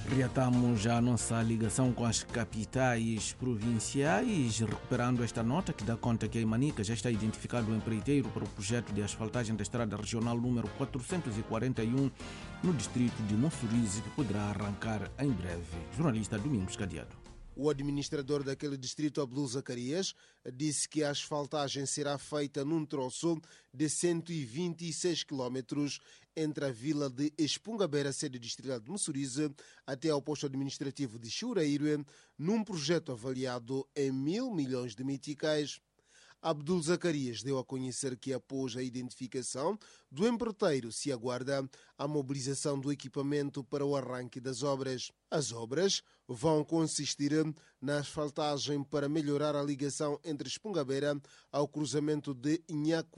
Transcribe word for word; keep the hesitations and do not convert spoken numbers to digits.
Reatamos a nossa ligação com as capitais provinciais, recuperando esta nota que dá conta que em Manica já está identificado o empreiteiro para o projeto de asfaltagem da estrada regional número quatrocentos e quarenta e um no distrito de Mussurize, que poderá arrancar em breve. Jornalista Domingos Cadeado. O administrador daquele distrito, Abdul Zacarias, disse que a asfaltagem será feita num troço de cento e vinte e seis quilómetros entre a vila de Espungabeira, sede distrital de Mussurize, até ao posto administrativo de Chureiro, num projeto avaliado em mil milhões de meticais. Abdul Zacarias deu a conhecer que após a identificação do empreiteiro se aguarda a mobilização do equipamento para o arranque das obras. As obras vão consistir na asfaltagem para melhorar a ligação entre Espungabeira ao cruzamento de Inhacu